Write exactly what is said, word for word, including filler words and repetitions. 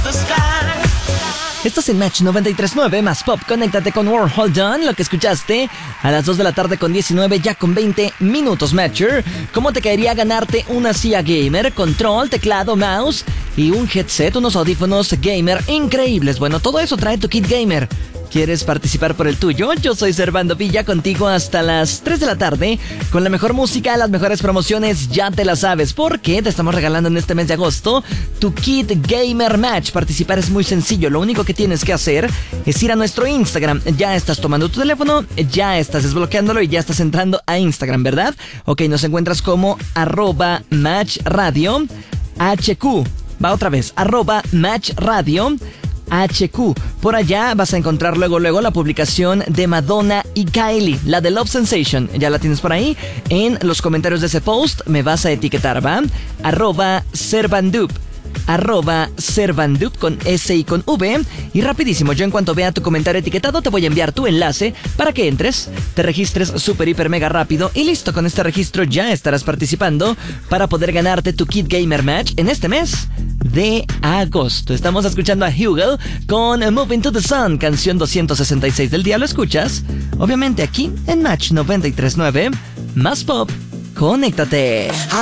Estás en Match noventa y tres punto nueve más Pop. Conéctate con World Hold On. Lo que escuchaste a las dos de la tarde con diecinueve, ya con veinte minutos, Matcher. ¿Cómo te caería ganarte una silla gamer, control, teclado, mouse y un headset, unos audífonos gamer increíbles? Bueno, todo eso trae tu kit gamer. ¿Quieres participar por el tuyo? Yo soy Servando Villa, contigo hasta las tres de la tarde, con la mejor música, las mejores promociones, ya te la sabes, porque te estamos regalando en este mes de agosto tu kit Gamer Match. Participar es muy sencillo, lo único que tienes que hacer es ir a nuestro Instagram. Ya estás tomando tu teléfono, ya estás desbloqueándolo y ya estás entrando a Instagram, ¿verdad? Ok, nos encuentras como arroba Match Radio H Q. Va otra vez, arroba Match Radio H Q. Por allá vas a encontrar luego luego la publicación de Madonna y Kylie, la de Love Sensation. Ya la tienes por ahí. En los comentarios de ese post me vas a etiquetar, ¿va? Arroba Servandup. Arroba Servandup con S y con V. Y rapidísimo, yo en cuanto vea tu comentario etiquetado te voy a enviar tu enlace para que entres, te registres súper hiper mega rápido y listo. Con este registro ya estarás participando para poder ganarte tu kit Gamer Match en este mes de agosto. Estamos escuchando a Hugo con Moving to the Sun, canción doscientos sesenta y seis del día. Lo escuchas obviamente aquí en Match noventa y tres punto nueve más Pop. Conéctate.